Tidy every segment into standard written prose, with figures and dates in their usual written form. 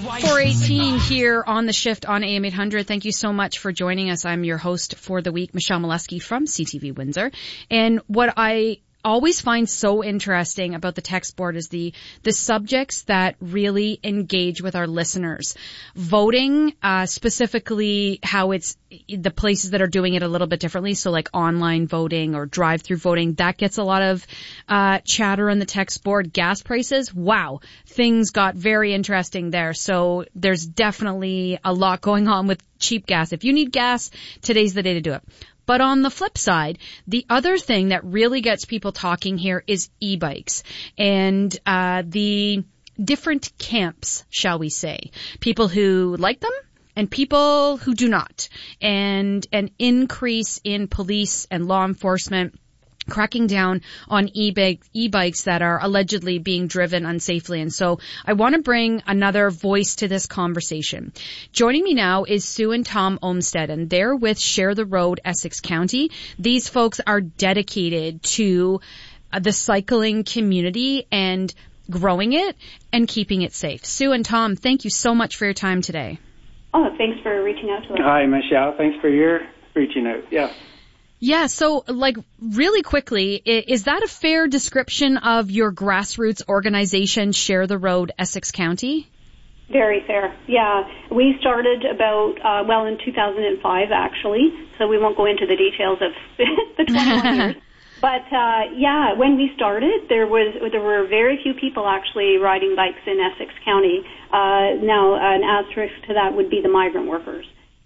4:18 here on The Shift on AM 800. Thank you so much for joining us. I'm your host for the week, Michelle Molesky from CTV Windsor. And what I always find so interesting about the text board is the subjects that really engage with our listeners. Voting, specifically how it's the places that are doing it a little bit differently. So like online voting or drive-through voting, that gets a lot of chatter on the text board. Gas prices, wow, things got very interesting there. So there's definitely a lot going on with cheap gas. If you need gas, today's the day to do it. But on the flip side, the other thing that really gets people talking here is e-bikes and the different camps, shall we say. People who like them and people who do not. And an increase in police and law enforcement cracking down on e-bikes that are allegedly being driven unsafely. And so I want to bring another voice to this conversation. Joining me now is Sue and Tom Olmsted, and they're with Share the Road, Essex County. These folks are dedicated to the cycling community and growing it and keeping it safe. Sue and Tom, thank you so much for your time today. Oh, thanks for reaching out to us. Hi, Michelle. Thanks for your reaching out. Yeah. Yeah, so like really quickly, is that a fair description of your grassroots organization, Share the Road, Essex County? Very fair. Yeah, we started about, in 2005 actually, so we won't go into the details of the 21 years. But when we started, there were very few people actually riding bikes in Essex County. Now, an asterisk to that would be the migrant workers.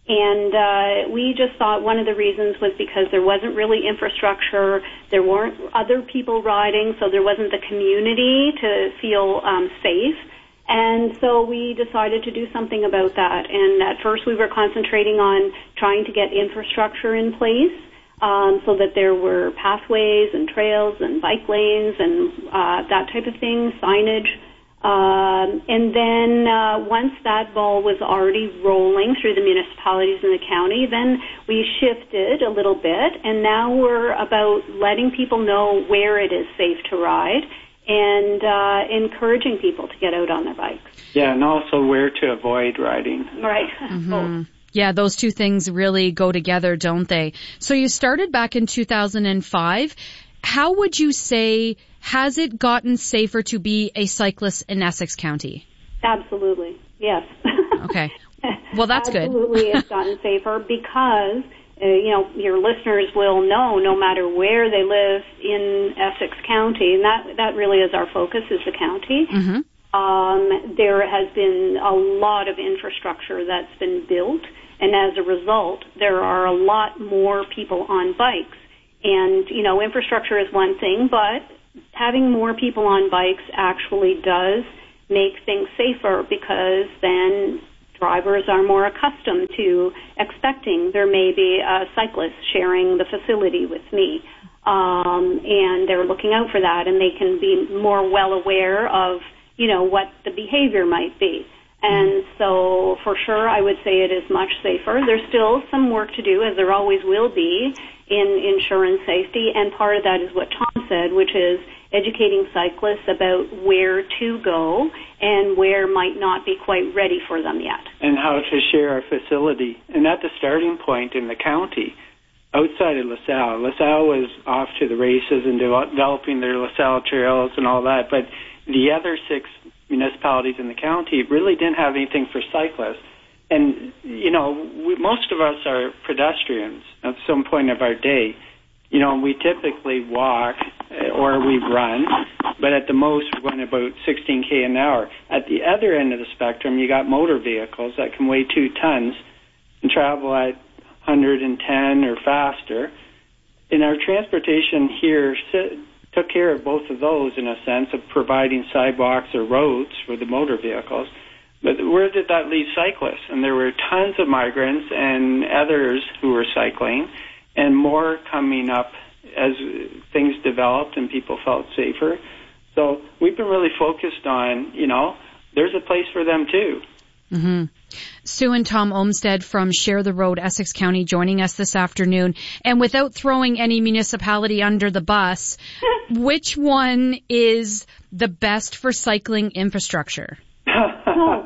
And we just thought one of the reasons was because there wasn't really infrastructure, there weren't other people riding, so there wasn't the community to feel safe. And so we decided to do something about that. And at first we were concentrating on trying to get infrastructure in place so that there were pathways and trails and bike lanes and that type of thing, signage. And then once that ball was already rolling through the municipalities in the county, then we shifted a little bit, and now we're about letting people know where it is safe to ride and encouraging people to get out on their bikes. Yeah, and also where to avoid riding. Right. Mm-hmm. Yeah, those two things really go together, don't they? So you started back in 2005. How would you say, has it gotten safer to be a cyclist in Essex County? Absolutely, yes. Okay. Well, that's good. Absolutely, it's gotten safer because, your listeners will know no matter where they live in Essex County, and that really is our focus, is the county. Mm-hmm. There has been a lot of infrastructure that's been built, and as a result, there are a lot more people on bikes. And, infrastructure is one thing, but having more people on bikes actually does make things safer because then drivers are more accustomed to expecting there may be a cyclist sharing the facility with me. And they're looking out for that, and they can be more well aware of, what the behavior might be. And so, for sure, I would say it is much safer. There's still some work to do, as there always will be, in insurance safety, and part of that is what Tom said, which is educating cyclists about where to go and where might not be quite ready for them yet. And how to share a facility. And at the starting point in the county, outside of LaSalle was off to the races and developing their LaSalle trails and all that, but the other 6 municipalities in the county really didn't have anything for cyclists. And, most of us are pedestrians at some point of our day. We typically walk or we run, but at the most we're going about 16K an hour. At the other end of the spectrum, you got motor vehicles that can weigh 2 tons and travel at 110 or faster. And our transportation here took care of both of those in a sense of providing sidewalks or roads for the motor vehicles. But where did that leave cyclists? And there were tons of migrants and others who were cycling, and more coming up as things developed and people felt safer. So we've been really focused on, there's a place for them too. Mm-hmm. Sue and Tom Olmsted from Share the Road, Essex County, joining us this afternoon. And without throwing any municipality under the bus, which one is the best for cycling infrastructure? Oh, boy.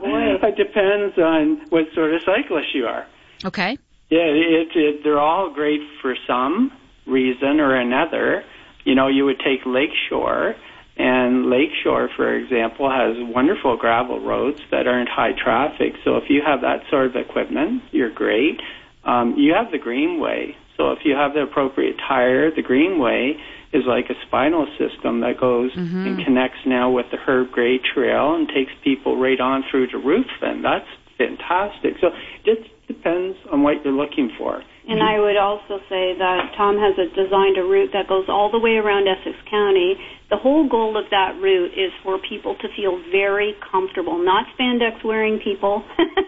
It depends on what sort of cyclist you are. Okay. Yeah, they're all great for some reason or another. You know, you would take Lakeshore, and Lakeshore, for example, has wonderful gravel roads that aren't high traffic. So if you have that sort of equipment, you're great. You have the Greenway. So if you have the appropriate tire, the Greenway is like a spinal system that goes and connects now with the Herb Gray Trail and takes people right on through to Ruthven. That's fantastic. So it just depends on what you're looking for. And I would also say that Tom has designed a route that goes all the way around Essex County. The whole goal of that route is for people to feel very comfortable, not spandex-wearing people,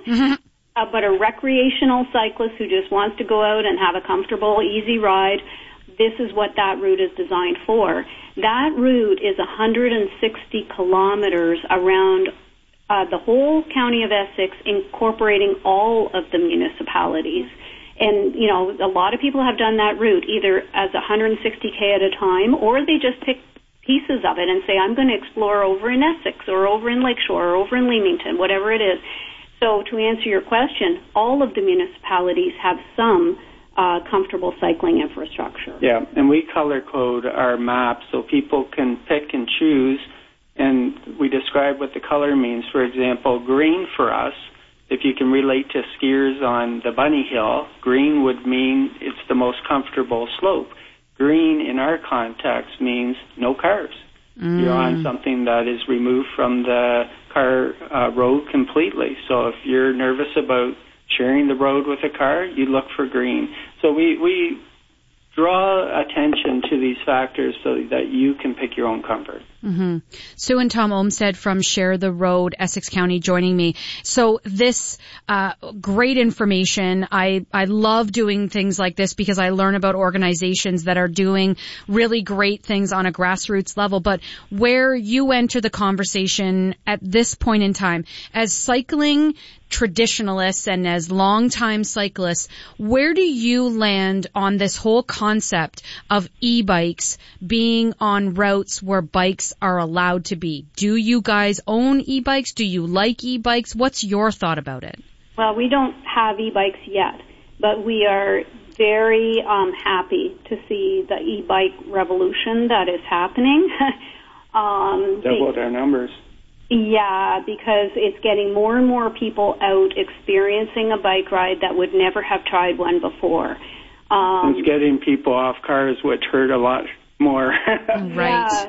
but a recreational cyclist who just wants to go out and have a comfortable, easy ride. This is what that route is designed for. That route is 160 kilometers around the whole county of Essex, incorporating all of the municipalities. And, you know, a lot of people have done that route either as 160K at a time, or they just pick pieces of it and say, I'm going to explore over in Essex or over in Lakeshore or over in Leamington, whatever it is. So to answer your question, all of the municipalities have some comfortable cycling infrastructure. Yeah, and we color code our maps so people can pick and choose, and we describe what the color means. For example, green for us, if you can relate to skiers on the Bunny Hill, green would mean it's the most comfortable slope. Green in our context means no cars. You're on something that is removed from the car road completely. So if you're nervous about sharing the road with a car, you look for green. So we draw attention to these factors so that you can pick your own comfort. Sue and Tom Olmsted from Share the Road, Essex County, joining me. So this great information. I love doing things like this because I learn about organizations that are doing really great things on a grassroots level. But where you enter the conversation at this point in time, as cycling traditionalists and as longtime cyclists, where do you land on this whole concept of e-bikes being on routes where bikes are allowed to be? Do you guys own e-bikes? Do you like e-bikes? What's your thought about it? Well, we don't have e-bikes yet, but we are very happy to see the e-bike revolution that is happening. Doubled our numbers. Yeah, because it's getting more and more people out experiencing a bike ride that would never have tried one before. It's getting people off cars, which hurt a lot more. Right.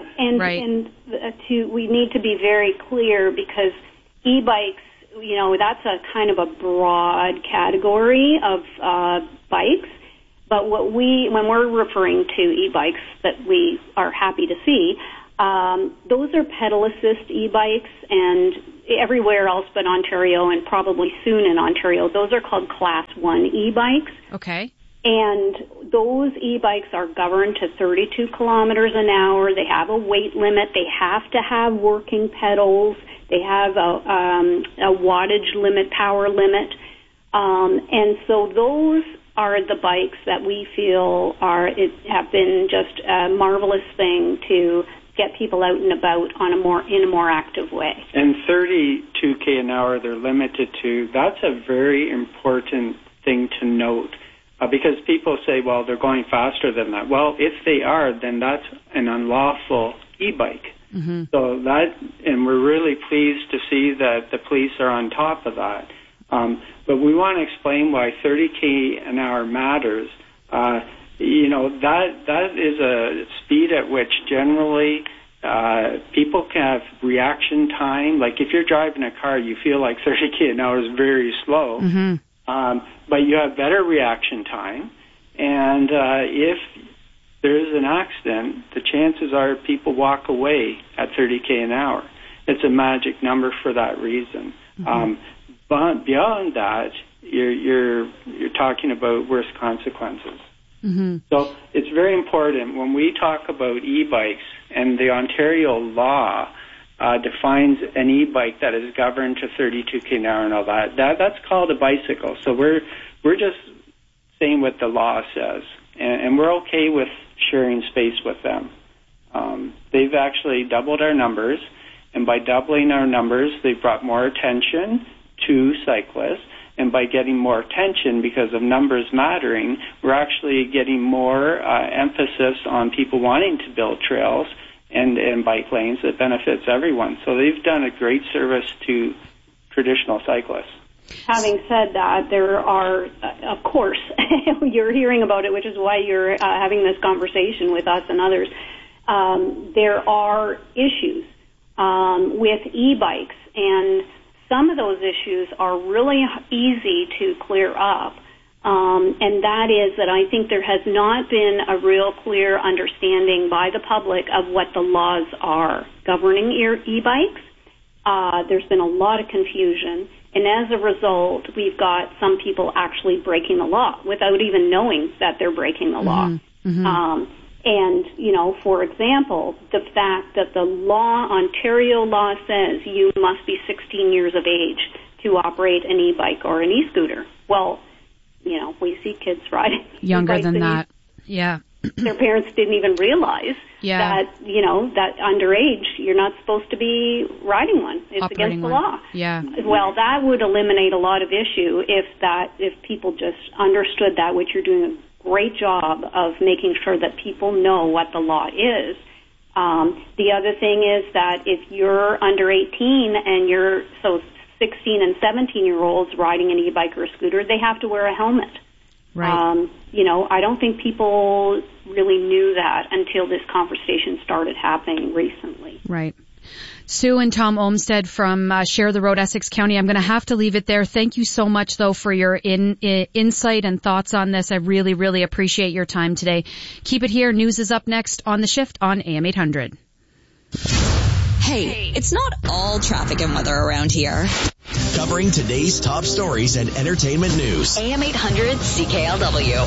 Yeah, we need to be very clear because e-bikes, you know, that's a kind of a broad category of bikes. But when we're referring to e-bikes that we are happy to see, those are pedal assist e-bikes, and everywhere else but Ontario and probably soon in Ontario, those are called Class 1 e-bikes. Okay. And those e-bikes are governed to 32 kilometers an hour. They have a weight limit. They have to have working pedals. They have a wattage limit, power limit. And so those are the bikes that we feel have been just a marvelous thing to get people out and about in a more active way. And 32K an hour they're limited to. That's a very important thing to note because people say, well, they're going faster than that. Well, if they are, then that's an unlawful e-bike. So and we're really pleased to see that the police are on top of that. But we want to explain why 30K an hour matters. You know, that is a speed at which generally people can have reaction time. Like if you're driving a car, you feel like 30K an hour is very slow. But you have better reaction time. And if there's an accident, the chances are people walk away at 30K an hour. It's a magic number for that reason. But beyond that, you're talking about worse consequences. So it's very important when we talk about e-bikes, and the Ontario law defines an e-bike that is governed to 32K an hour and all that. That's called a bicycle. So we're just saying what the law says, and we're okay with sharing space with them. They've actually doubled our numbers, and by doubling our numbers, they've brought more attention to cyclists. And by getting more attention because of numbers mattering, we're actually getting more emphasis on people wanting to build trails and bike lanes that benefits everyone. So they've done a great service to traditional cyclists. Having said that, there are, of course, you're hearing about it, which is why you're having this conversation with us and others. There are issues with e-bikes, and some of those issues are really easy to clear up, and that is that I think there has not been a real clear understanding by the public of what the laws are governing e-bikes. There's been a lot of confusion, and as a result, we've got some people actually breaking the law without even knowing that they're breaking the law. Mm-hmm. And, you know, for example, the fact that the Ontario law says you must be 16 years of age to operate an e-bike or an e-scooter. Well, you know, we see kids riding younger than that. Yeah. Their parents didn't even realize that, you know, that underage, you're not supposed to be riding one. It's operating against the law. Yeah. Well, that would eliminate a lot of issue if people just understood that, which you're doing a great job of making sure that people know what the law is. The other thing is that if you're under 18 and you're 16 and 17-year-olds riding an e-bike or a scooter, they have to wear a helmet. Right. You know, I don't think people really knew that until this conversation started happening recently. Right. Sue and Tom Olmsted from Share the Road, Essex County. I'm going to have to leave it there. Thank you so much, though, for your insight and thoughts on this. I really, really appreciate your time today. Keep it here. News is up next on The Shift on AM 800. Hey, it's not all traffic and weather around here. Covering today's top stories and entertainment news. AM 800 CKLW.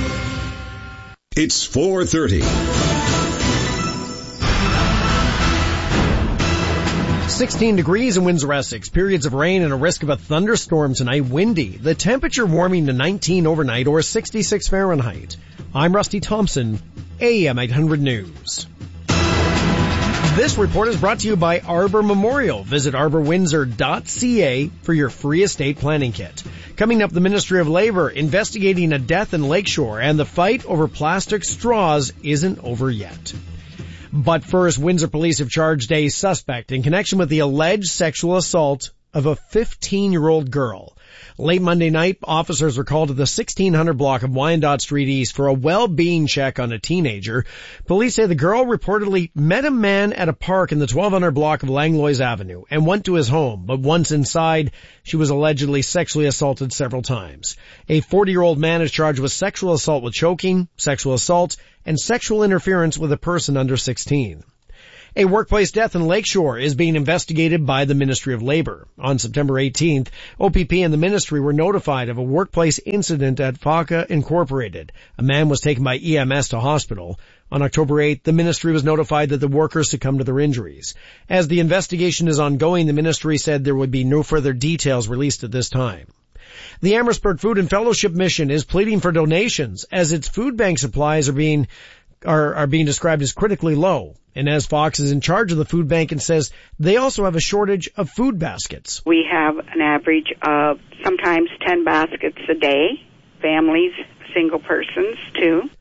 It's 4:30. 16 degrees in Windsor, Essex. Periods of rain and a risk of a thunderstorm tonight. Windy. The temperature warming to 19 overnight or 66 Fahrenheit. I'm Rusty Thompson, AM 800 News. This report is brought to you by Arbor Memorial. Visit arborwindsor.ca for your free estate planning kit. Coming up, the Ministry of Labour investigating a death in Lakeshore, and the fight over plastic straws isn't over yet. But first, Windsor police have charged a suspect in connection with the alleged sexual assault of a 15-year-old girl. Late Monday night, officers were called to the 1600 block of Wyandotte Street East for a well-being check on a teenager. Police say the girl reportedly met a man at a park in the 1200 block of Langlois Avenue and went to his home, but once inside, she was allegedly sexually assaulted several times. A 40-year-old man is charged with sexual assault with choking, sexual assault, and sexual interference with a person under 16. A workplace death in Lakeshore is being investigated by the Ministry of Labour. On September 18th, OPP and the ministry were notified of a workplace incident at FACA Incorporated. A man was taken by EMS to hospital. On October 8th, the ministry was notified that the workers succumbed to their injuries. As the investigation is ongoing, the ministry said there would be no further details released at this time. The Amherstburg Food and Fellowship Mission is pleading for donations as its food bank supplies are being described as critically low. And as Fox is in charge of the food bank and says they also have a shortage of food baskets. We have an average of sometimes 10 baskets a day, families, single persons too.